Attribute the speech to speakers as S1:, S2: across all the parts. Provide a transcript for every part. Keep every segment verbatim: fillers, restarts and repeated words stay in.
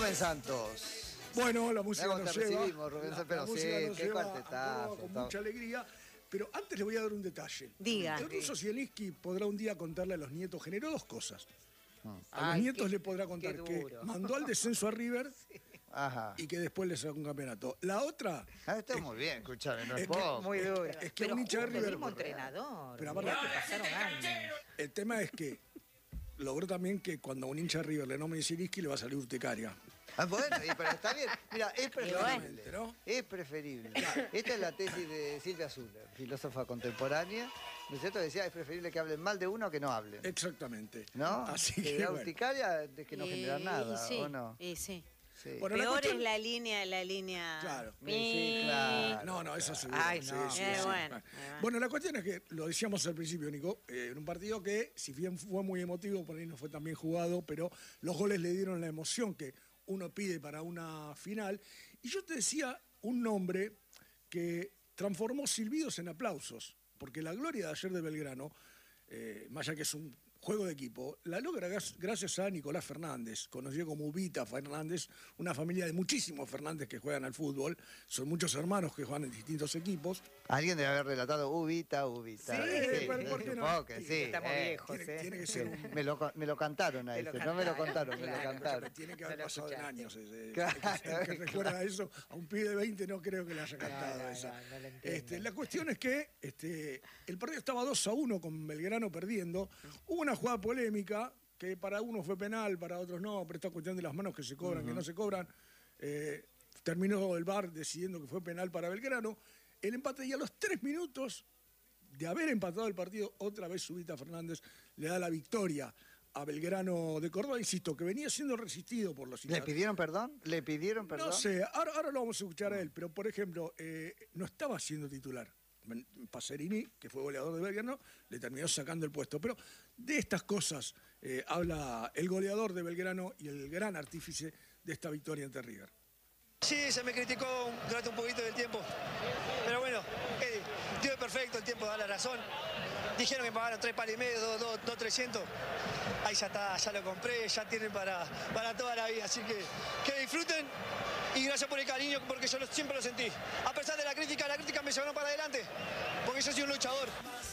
S1: Rubén Santos.
S2: Bueno, la música
S1: Luego
S2: nos
S1: te
S2: lleva,
S1: recibimos, Rubén
S2: la,
S1: Santos, pero
S2: la
S1: sí,
S2: música nos
S1: qué
S2: lleva
S1: cuartetazo,
S2: a- con
S1: está-
S2: mucha alegría. Pero antes le voy a dar un detalle.
S3: Diga.
S2: El ruso Zielinski podrá un día contarle a los nietos, generó dos cosas. A los
S3: Ay,
S2: nietos
S3: qué-
S2: le podrá contar
S3: qué
S2: que
S3: duro.
S2: mandó al descenso a River
S1: Ajá.
S2: y que después le sacó un campeonato. La otra,
S1: Ah, está muy bien, escúchame, no es
S2: es que-
S1: poco.
S3: Muy duro.
S2: es que
S3: Pero
S2: un hincha de
S3: justo el
S2: River.
S3: mismo entrenador.
S2: Pero
S3: Mirá
S2: aparte-
S3: que pasaron años.
S2: El tema es que logró también que cuando a un hincha de River le nombre Zielinski le va a salir urticaria.
S1: Ah, bueno, y- pero está bien. Mira, es preferible.
S2: bueno.
S1: Es preferible. Esta es la tesis de Silvia Zuller, filósofa contemporánea. ¿No es cierto? Decía, es preferible que hablen mal de uno que no hablen.
S2: Exactamente.
S1: ¿No?
S2: Así
S1: que
S2: que
S1: da
S2: bueno.
S1: urticaria de que no
S3: Y-
S1: genera nada,
S3: y sí,
S1: ¿o no?
S3: Y sí.
S1: Sí.
S2: Bueno, la
S3: Peor
S2: cuestión-
S3: es la línea, la línea.
S2: Claro.
S1: Sí, claro.
S2: No, no, eso seguro.
S3: Ay,
S2: sí,
S3: no.
S2: sí,
S3: Eh,
S2: sí.
S3: bueno, eh, bueno.
S2: Bueno, la cuestión es que, lo decíamos al principio, Nico, eh, en un partido que, si bien fue muy emotivo, por ahí no fue tan bien jugado, pero los goles le dieron la emoción que uno pide para una final. Y yo te decía un nombre que transformó silbidos en aplausos, porque la gloria de ayer de Belgrano, eh, más allá que es un juego de equipo, la logra gas- gracias a Nicolás Fernández, conocido como Ubita Fernández, una familia de muchísimos Fernández que juegan al fútbol, son muchos hermanos que juegan en distintos equipos.
S1: Alguien debe haber relatado Ubita, Ubita.
S2: Sí, pero ¿por qué no?
S1: supongo que sí.
S3: Estamos
S1: eh.
S3: viejos,
S2: Tiene,
S3: ¿eh?
S2: tiene que
S1: Sí,
S2: ser un...
S1: Me lo, con- me lo cantaron a
S3: Te lo
S1: ese, no me lo
S3: cantaron,
S1: contaron, me lo
S3: claro.
S1: cantaron.
S2: Tiene que haber
S3: No lo
S2: pasado en
S3: escuchaste.
S2: años. ese-
S1: Claro,
S2: el que, el que recuerda
S1: claro.
S2: eso, a un pibe de veinte no creo que le haya cantado
S3: no,
S2: esa.
S3: no, no lo entiendo.
S2: Este, la cuestión es que este, el partido estaba dos a uno con Belgrano perdiendo. Hubo una jugada polémica que para unos fue penal, para otros no, pero esta cuestión de las manos que se cobran, que no se cobran. eh, terminó el V A R decidiendo que fue penal para Belgrano. El empate, y a los tres minutos de haber empatado el partido, otra vez Ubita Fernández le da la victoria a Belgrano de Córdoba, insisto, que venía siendo resistido por los
S1: ¿Le
S2: hinchas.
S1: pidieron perdón? ¿Le pidieron perdón?
S2: No sé, ahora, ahora lo vamos a escuchar a él, pero por ejemplo, eh, no estaba siendo titular. Pacerini, que fue goleador de Belgrano, le terminó sacando el puesto. Pero de estas cosas eh, habla el goleador de Belgrano y el gran artífice de esta victoria ante River.
S4: Sí, se me criticó durante un poquito del tiempo, pero bueno, eh, Dios es perfecto, el tiempo da la razón. Dijeron que pagaron tres palos y medio, dos, dos, dos, trescientos. Ahí ya está, ya lo compré, ya tienen para, para toda la vida, así que que disfruten y gracias por el cariño, porque yo lo- siempre lo sentí. A pesar de la crítica, la crítica me llevaron para adelante, porque yo soy un luchador.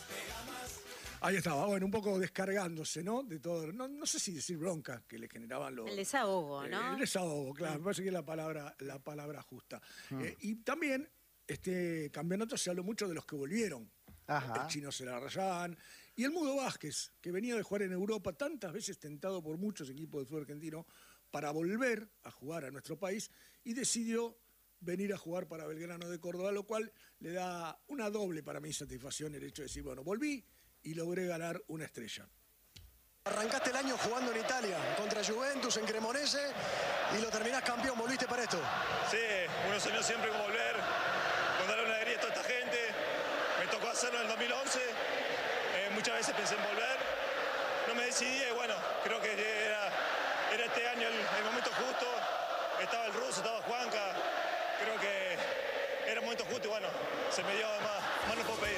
S2: Ahí estaba, bueno, un poco descargándose, ¿no? De todo, no, no sé si decir bronca que le generaban los...
S3: El desahogo, ¿no?
S2: Eh, el desahogo, claro, me parece que es la palabra, la palabra justa. Eh, y también, este campeonato se habló mucho de los que volvieron.
S1: Ajá.
S2: El Chino Celarrayán y el Mudo Vázquez, que venía de jugar en Europa, tantas veces tentado por muchos equipos del fútbol argentino para volver a jugar a nuestro país, y decidió venir a jugar para Belgrano de Córdoba, lo cual le da una doble para mí satisfacción el hecho de decir, bueno, volví y logré ganar una estrella.
S4: Arrancaste el año jugando en Italia, contra Juventus, en Cremonese, y lo terminás campeón, volviste para esto.
S5: Sí, uno soñó siempre con volver, con darle una alegría a toda esta gente. Me tocó hacerlo en el dos mil once, eh, muchas veces pensé en volver, no me decidí y bueno, creo que era, era este año el, el momento justo. Estaba el ruso, estaba Juanca, creo que era el momento justo y bueno, se me dio más, más no puedo pedir.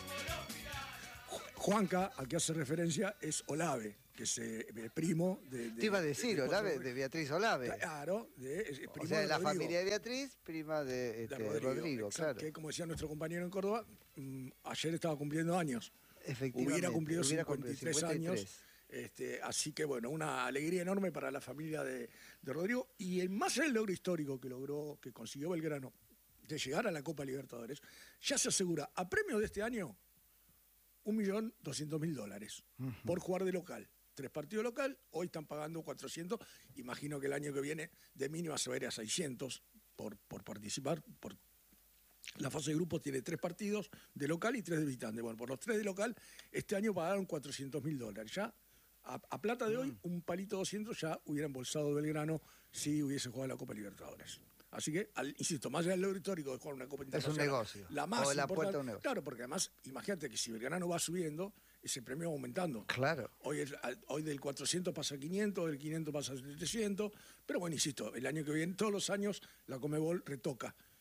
S2: Juanca, al que hace referencia, es Olave, que es eh, primo de, de...
S1: Te iba a decir,
S2: de- de-
S1: Olave, de Beatriz Olave.
S2: Claro, de, es primo
S1: O sea, de la
S2: Rodrigo.
S1: familia de Beatriz, prima de,
S2: De
S1: este,
S2: Rodrigo,
S1: Rodrigo,
S2: exacto,
S1: claro.
S2: que como decía nuestro compañero en Córdoba, mm, ayer estaba cumpliendo años.
S1: Efectivamente.
S2: Hubiera cumplido
S1: hubiera
S2: cincuenta y tres
S1: cumplido
S2: años. Este, así que bueno, una alegría enorme para la familia de, de Rodrigo. Y el más allá del logro histórico que logró, que consiguió Belgrano, de llegar a la Copa Libertadores, ya se asegura a premio de este año un millón doscientos mil dólares por jugar de local. Tres partidos local, hoy están pagando cuatrocientos. Imagino que el año que viene de mínima se va a ir a seiscientos por, por participar. Por... La fase de grupo tiene tres partidos de local y tres de visitante. Bueno, por los tres de local, este año pagaron cuatrocientos mil dólares. Ya a, a plata de hoy, un palito doscientos ya hubiera embolsado Belgrano si hubiese jugado la Copa Libertadores. Así que, al, insisto, más allá del logro histórico de jugar una Copa Internacional.
S1: Es un negocio.
S2: La más
S1: O la
S2: importante-
S1: puerta a un negocio.
S2: Claro, porque además, imagínate que si Belgrano va subiendo, ese premio va aumentando.
S1: Claro.
S2: Hoy, es- hoy del cuatrocientos pasa a quinientos, del quinientos pasa a setecientos, pero bueno, insisto, el año que viene, todos los años, la Conmebol retoca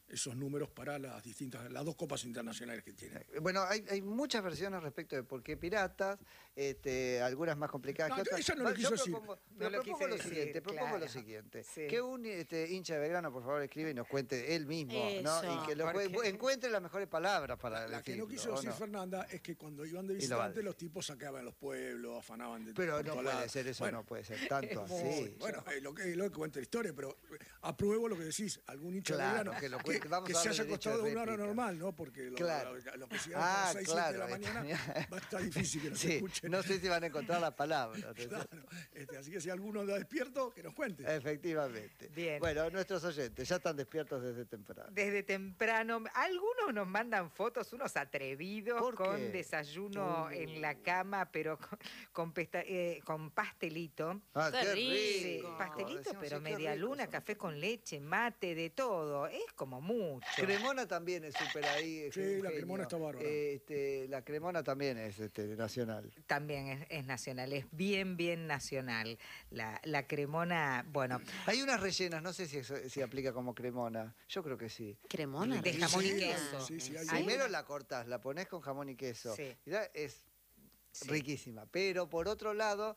S2: esos números para las distintas, las dos copas internacionales que tiene.
S1: Bueno, hay, hay muchas versiones respecto de por qué piratas, este, algunas más complicadas
S2: No,
S1: que otras.
S2: ella no lo
S1: Yo
S2: quiso decir.
S1: propongo,
S3: No
S1: pero
S3: lo
S1: propongo
S3: quise
S1: lo
S3: decir,
S1: siguiente, propongo
S3: claro.
S1: lo siguiente.
S3: Sí.
S1: Que un este, hincha de Belgrano, por favor, escribe y nos cuente él mismo, ¿no?
S3: Eso,
S1: Y que lo,
S3: porque-
S1: encuentre las mejores palabras para
S2: La que
S1: decirlo,
S2: no quiso
S1: ¿o
S2: decir
S1: no?
S2: Fernanda es que cuando iban de
S1: Y lo va a
S2: visitante
S1: decir.
S2: los tipos saqueaban los pueblos, afanaban de
S1: Pero
S2: por
S1: no
S2: todos
S1: puede
S2: lados.
S1: ser eso,
S2: Bueno,
S1: no puede ser tanto
S3: Muy-
S1: así.
S2: Bueno, eh, lo, que, lo que cuenta la historia, pero eh, apruebo lo que decís, algún hincha
S1: Claro,
S2: de Belgrano
S1: que lo
S2: que,
S1: cuente, vamos
S2: que
S1: a
S2: se
S1: darle
S2: haya
S1: derecho
S2: acostado
S1: de
S2: una hora
S1: réplica.
S2: normal, ¿no? Porque lo,
S1: Claro.
S2: lo- los que llegan
S1: Ah,
S2: a las seis, siete de la
S1: claro,
S2: mañana
S1: este-
S2: va a estar difícil que nos
S1: Sí,
S2: escuchen.
S1: no sé si van a encontrar la palabra. ¿no es
S2: Claro,
S1: cierto?
S2: este, así que si alguno anda despierto, que nos cuente.
S1: Efectivamente.
S3: Bien.
S1: Bueno, nuestros oyentes ya están despiertos desde temprano.
S6: Desde temprano, algunos nos mandan fotos, unos atrevidos
S1: ¿Por
S6: con
S1: qué?
S6: desayuno
S3: Uh.
S6: en la cama, pero con, con, pesta- eh, con pastelito.
S1: Ah,
S3: Qué
S6: Sí,
S3: rico.
S6: pastelito,
S1: Decimos,
S6: pero
S1: sí, qué
S6: media
S1: rico,
S6: luna,
S1: son
S6: café con leche, mate, de todo. Es como mucho.
S1: Cremona también es súper ahí. es
S2: Sí,
S1: un
S2: la
S1: genio.
S2: Cremona está bárbara.
S1: Eh, este, la Cremona también es este, nacional.
S6: También es, es nacional, es bien, bien nacional. La, la cremona, bueno,
S1: Hay unas rellenas, no sé si, eso- si aplica como cremona. Yo creo que sí.
S3: Cremona.
S6: De jamón y
S2: Sí,
S6: queso.
S2: Sí, sí, hay
S6: Hay
S1: Primero
S6: una-
S1: la cortás, la pones con jamón y queso.
S6: Sí.
S1: Y ya es
S6: Sí.
S1: riquísima. Pero por otro lado,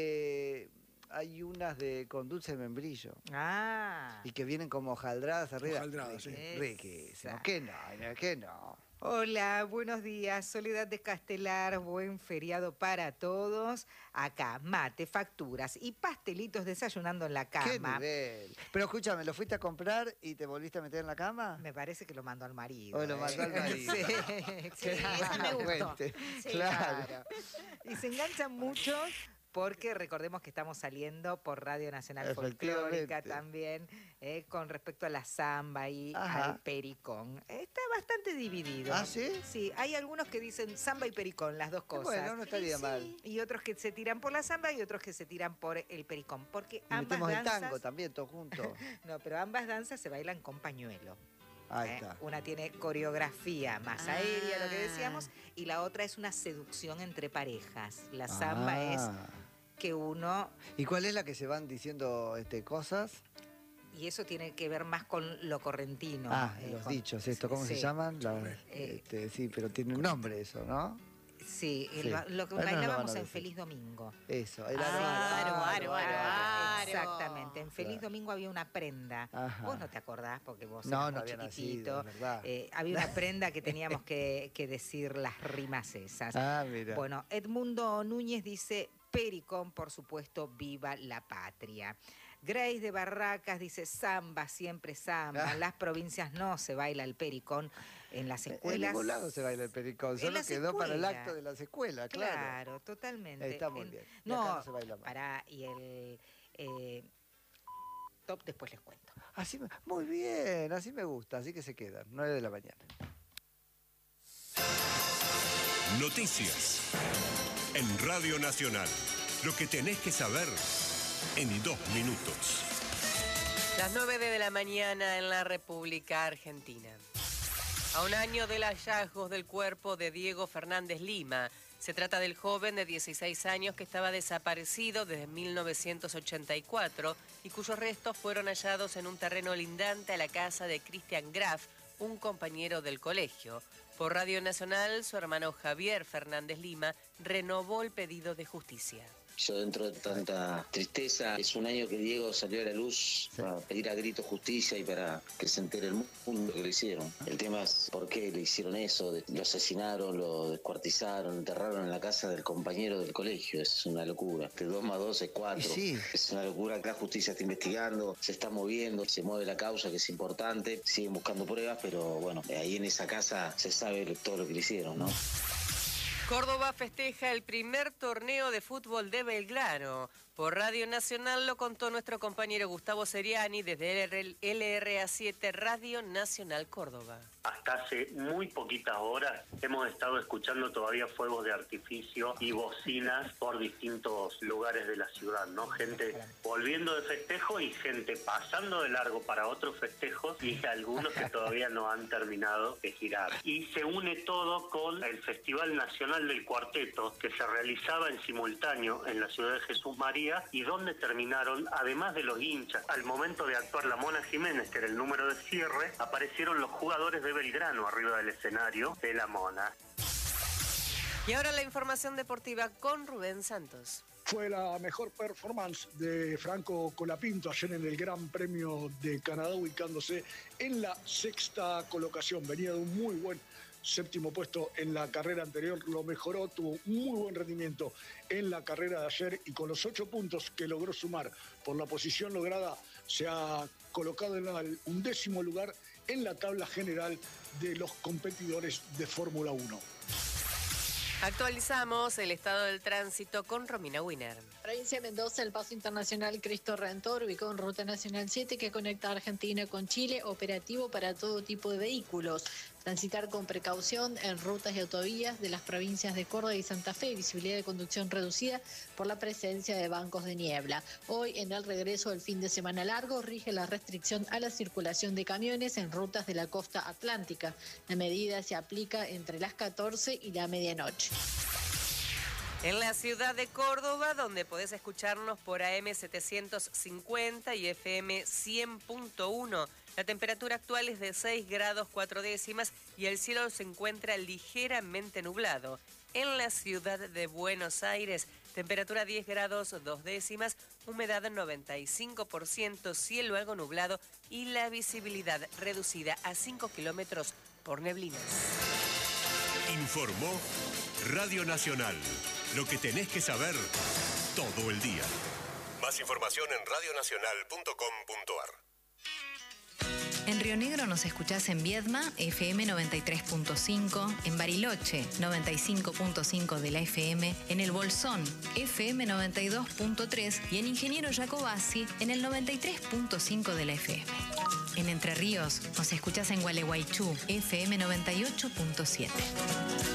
S1: eh, hay unas de con dulce de membrillo.
S6: Ah.
S1: Y que vienen como hojaldradas arriba.
S2: Hojaldradas, sí.
S1: Riqui- Riquísimo.
S6: Esa.
S1: ¿Qué no? ¿Qué no?
S6: Hola, buenos días. Soledad de Castelar, buen feriado para todos. Acá, mate, facturas y pastelitos desayunando en la
S1: ¿Qué
S6: cama.
S1: nivel? Pero escúchame, ¿lo fuiste a comprar y te volviste a meter en la cama?
S6: Me parece que lo mandó al marido.
S1: O lo
S6: ¿eh?
S1: mandó al marido.
S6: Sí,
S3: Sí, esa me gustó.
S1: Cuente.
S3: Sí,
S1: claro.
S6: claro. Y se enganchan mucho porque recordemos que estamos saliendo por Radio Nacional Folclórica
S1: Efectivamente.
S6: también, eh, con respecto a la samba y
S1: Ajá.
S6: al pericón. Está bastante dividido.
S1: ¿Ah, sí?
S6: Sí, hay algunos que dicen samba y pericón, las dos cosas.
S1: Bueno, no estaría
S3: Sí.
S1: mal.
S6: Y otros que se tiran por la samba y otros que se tiran por el pericón. Porque
S1: Y
S6: ambas
S1: metemos el
S6: danzas.
S1: tango también, todos juntos.
S6: No, pero ambas danzas se bailan con pañuelo.
S1: Ahí
S6: ¿eh?
S1: está.
S6: Una tiene coreografía más
S3: Ah.
S6: aérea, lo que decíamos, y la otra es una seducción entre parejas. La samba es
S1: Ah.
S6: que uno,
S1: ¿Y cuál es la que se van diciendo este, cosas?
S6: y eso tiene que ver más con lo correntino.
S1: ah,
S6: eh,
S1: los
S6: con-
S1: dichos, esto, ¿cómo se
S6: sí.
S1: llaman? La-
S6: Eh,
S1: este, sí, pero tiene un nombre eso, ¿no?
S6: Sí, el
S1: Sí.
S6: ba- lo que
S1: Ahora nos lo van a
S6: bailábamos en
S1: decir.
S6: Feliz Domingo.
S1: Eso. el
S3: Ah,
S1: aro,
S3: aro, aro, aro, aro.
S6: Exactamente, en Feliz
S1: Claro.
S6: Domingo había una prenda.
S1: Ajá.
S6: Vos no te acordás porque vos
S1: No,
S6: eras
S1: no
S6: muy
S1: había
S6: chiquitito.
S1: nacido, es verdad.
S6: Eh, había una prenda que teníamos que, que decir las rimas esas.
S1: Ah, mira.
S6: Bueno, Edmundo Núñez dice, Pericón, por supuesto, viva la patria. Grace de Barracas dice, samba, siempre samba.
S1: Ah.
S6: En las provincias no se baila el pericón. En las
S1: En
S6: escuelas...
S1: ningún lado se baila el pericón,
S6: En
S1: solo
S6: las
S1: quedó para el
S6: escuelas.
S1: acto de las escuelas, claro.
S6: Claro, totalmente.
S1: Está muy
S6: En-
S1: bien. Y
S6: No,
S1: acá no se baila más.
S6: pará, y el eh, top después les cuento.
S1: Así me- muy bien, así me gusta, así que se quedan, nueve de la mañana.
S7: Noticias. En Radio Nacional. Lo que tenés que saber en dos minutos.
S8: Las nueve de la mañana en la República Argentina. A un año del hallazgo del cuerpo de Diego Fernández Lima. Se trata del joven de dieciséis años que estaba desaparecido desde mil novecientos ochenta y cuatro y cuyos restos fueron hallados en un terreno lindante a la casa de Cristian Graf, un compañero del colegio. Por Radio Nacional, su hermano Javier Fernández Lima renovó el pedido de justicia.
S9: Yo dentro de tanta tristeza, es un año que Diego salió a la luz para pedir a grito justicia y para que se entere el mundo que le hicieron. El tema es por qué le hicieron eso, lo asesinaron, lo descuartizaron, enterraron en la casa del compañero del colegio. Es una locura. De dos más dos es cuatro.
S1: Y sí.
S9: Es una locura que la justicia está investigando, se está moviendo, se mueve la causa, que es importante. Siguen buscando pruebas, pero bueno, ahí en esa casa se sabe todo lo que le hicieron, ¿no?
S8: Córdoba festeja el primer torneo de fútbol de Belgrano. Por Radio Nacional lo contó nuestro compañero Gustavo Seriani desde L R A siete Radio Nacional Córdoba.
S10: Hasta hace muy poquitas horas hemos estado escuchando todavía fuegos de artificio y bocinas por distintos lugares de la ciudad, ¿no? Gente volviendo de festejo y gente pasando de largo para otros festejos y algunos que todavía no han terminado de girar. Y se une todo con el Festival Nacional del Cuarteto que se realizaba en simultáneo en la ciudad de Jesús María día y dónde terminaron, además de los hinchas. Al momento de actuar la Mona Jiménez, que era el número de cierre, aparecieron los jugadores de Belgrano arriba del escenario de la Mona.
S8: Y ahora la información deportiva con Rubén Santos.
S2: Fue la mejor performance de Franco Colapinto ayer en el Gran Premio de Canadá, ubicándose en la sexta colocación. Venía de un muy buen séptimo puesto en la carrera anterior, lo mejoró, tuvo muy buen rendimiento en la carrera de ayer y con los ocho puntos que logró sumar por la posición lograda, se ha colocado en el undécimo lugar en la tabla general de los competidores de Fórmula uno.
S8: Actualizamos el estado del tránsito con Romina Winer.
S11: Provincia de Mendoza, el paso internacional Cristo Redentor, ubicado en Ruta Nacional siete que conecta a Argentina con Chile, operativo para todo tipo de vehículos. Transitar con precaución en rutas y autovías de las provincias de Córdoba y Santa Fe, visibilidad de conducción reducida por la presencia de bancos de niebla. Hoy, en el regreso del fin de semana largo, rige la restricción a la circulación de camiones en rutas de la costa atlántica. La medida se aplica entre las catorce y la medianoche.
S8: En la ciudad de Córdoba, donde podés escucharnos por A M setecientos cincuenta y F M cien punto uno. La temperatura actual es de seis grados cuatro décimas y el cielo se encuentra ligeramente nublado. En la ciudad de Buenos Aires, temperatura diez grados dos décimas, humedad noventa y cinco por ciento, cielo algo nublado y la visibilidad reducida a cinco kilómetros por neblinas.
S7: Informó Radio Nacional. Lo que tenés que saber todo el día. Más información en radio nacional punto com punto a r.
S12: En Río Negro nos escuchás en Viedma, F M noventa y tres punto cinco, en Bariloche, noventa y cinco punto cinco de la F M, en El Bolsón, F M noventa y dos punto tres y en Ingeniero Jacobasi, en el noventa y tres punto cinco de la F M. En Entre Ríos nos escuchás en Gualeguaychú, F M noventa y ocho punto siete.